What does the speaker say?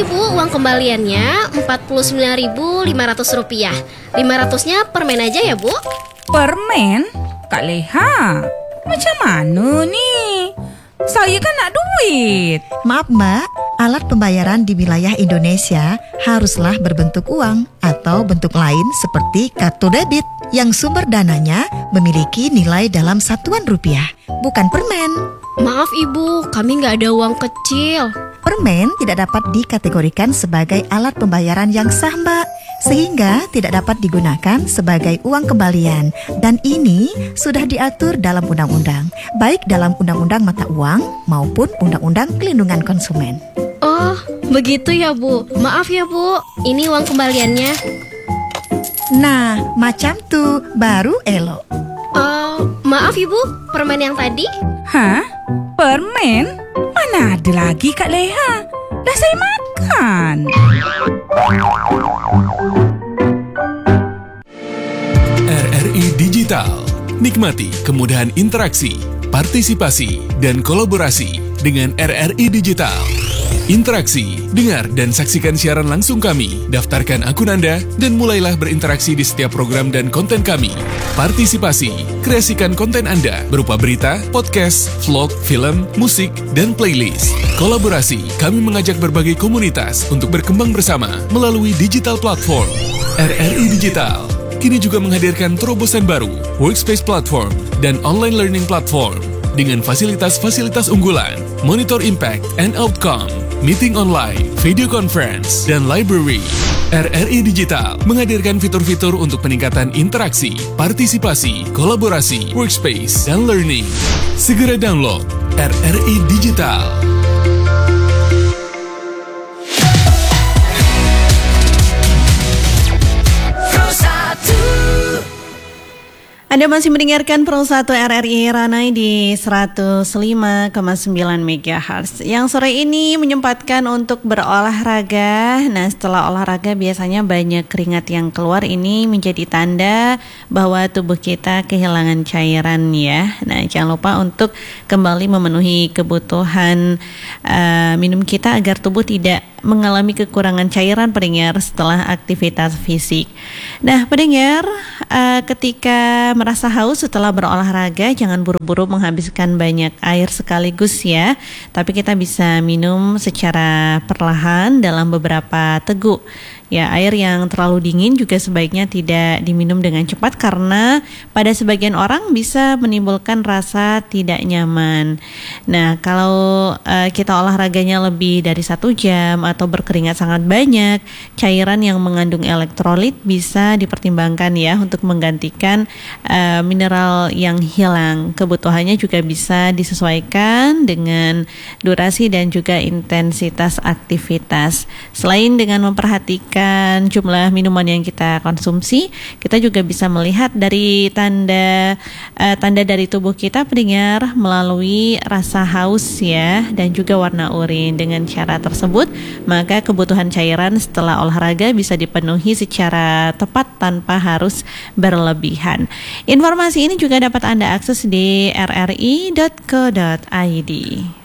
Ini Bu, uang kembaliannya Rp49.500. 500-nya permen aja ya Bu. Permen? Kak Leha, macam mana nih? Saya kan nak duit. Maaf Mbak, alat pembayaran di wilayah Indonesia haruslah berbentuk uang atau bentuk lain seperti kartu debit yang sumber dananya memiliki nilai dalam satuan rupiah, bukan permen. Maaf Ibu, kami nggak ada uang kecil. Permen tidak dapat dikategorikan sebagai alat pembayaran yang sah Mbak, sehingga tidak dapat digunakan sebagai uang kembalian. Dan ini sudah diatur dalam undang-undang, baik dalam undang-undang mata uang maupun undang-undang pelindungan konsumen. Oh, begitu ya Bu. Maaf ya Bu, ini uang kembaliannya. Nah, macam tuh, baru elok. Maaf Ibu, permen yang tadi? Hah? Permen? Mana ada lagi Kak Leha? Dah saya makan. RRI Digital. Nikmati kemudahan interaksi, partisipasi, dan kolaborasi dengan RRI Digital. Interaksi, dengar dan saksikan siaran langsung kami, daftarkan akun Anda, dan mulailah berinteraksi di setiap program dan konten kami. Partisipasi, kreasikan konten Anda berupa berita, podcast, vlog, film, musik, dan playlist. Kolaborasi, kami mengajak berbagai komunitas untuk berkembang bersama melalui digital platform. RRI Digital kini juga menghadirkan terobosan baru, workspace platform, dan online learning platform dengan fasilitas-fasilitas unggulan, monitor impact and outcome, meeting online, video conference, dan library. RRI Digital menghadirkan fitur-fitur untuk peningkatan interaksi, partisipasi, kolaborasi, workspace, dan learning. Segera download RRI Digital. Anda masih mendengarkan Pro 1 RRI Ranai di 105,9 MHz. Yang sore ini menyempatkan untuk berolahraga. Nah, setelah olahraga biasanya banyak keringat yang keluar. Ini menjadi tanda bahwa tubuh kita kehilangan cairan ya. Nah, jangan lupa untuk kembali memenuhi kebutuhan minum kita agar tubuh tidak mengalami kekurangan cairan pendengar setelah aktivitas fisik. Nah, pendengar, ketika merasa haus setelah berolahraga, jangan buru-buru menghabiskan banyak air sekaligus ya. Tapi kita bisa minum secara perlahan dalam beberapa teguk. Ya, air yang terlalu dingin juga sebaiknya tidak diminum dengan cepat karena pada sebagian orang bisa menimbulkan rasa tidak nyaman. Nah, kalau kita olahraganya lebih dari 1 jam atau berkeringat sangat banyak, cairan yang mengandung elektrolit bisa dipertimbangkan ya untuk menggantikan mineral yang hilang. Kebutuhannya juga bisa disesuaikan dengan durasi dan juga intensitas aktivitas. Selain dengan memperhatikan jumlah minuman yang kita konsumsi, kita juga bisa melihat dari tanda dari tubuh kita pendengar melalui rasa haus ya dan juga warna urin. Dengan cara tersebut, maka kebutuhan cairan setelah olahraga bisa dipenuhi secara tepat tanpa harus berlebihan. Informasi ini juga dapat Anda akses di rri.co.id.